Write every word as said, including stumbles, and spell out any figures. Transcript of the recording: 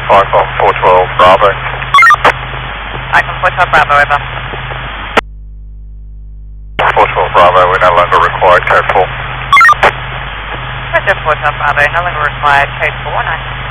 Icon four twelve Bravo. Icon four twelve Bravo, over. four twelve Bravo, we no longer require code four. Roger, four twelve Bravo, no longer required, code four, nice.